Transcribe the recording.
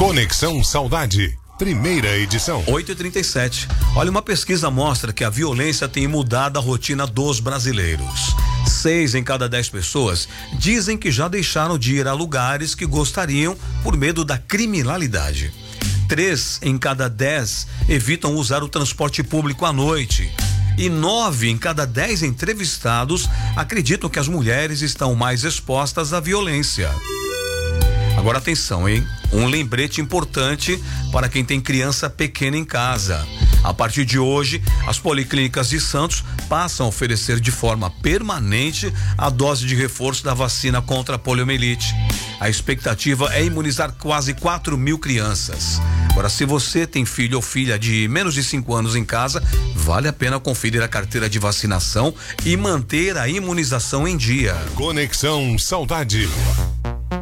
Conexão Saudade, primeira edição. 8h37. Olha, uma pesquisa mostra que a violência tem mudado a rotina dos brasileiros. 6 em cada 10 pessoas dizem que já deixaram de ir a lugares que gostariam por medo da criminalidade. 3 em cada 10 evitam usar o transporte público à noite. E 9 em cada 10 entrevistados acreditam que as mulheres estão mais expostas à violência. Agora atenção, hein? Um lembrete importante para quem tem criança pequena em casa. A partir de hoje, as policlínicas de Santos passam a oferecer de forma permanente a dose de reforço da vacina contra a poliomielite. A expectativa é imunizar quase 4.000 crianças. Agora, se você tem filho ou filha de menos de 5 anos em casa, vale a pena conferir a carteira de vacinação e manter a imunização em dia. Conexão Saudade.